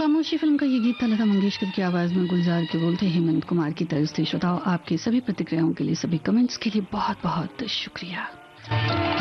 खामोशी फिल्म का ये गीत था लता मंगेशकर की आवाज में, गुलजार के बोल थे हेमंत कुमार की तरफ से। श्रोताओं, आपकी सभी प्रतिक्रियाओं के लिए, सभी कमेंट्स के लिए बहुत बहुत शुक्रिया।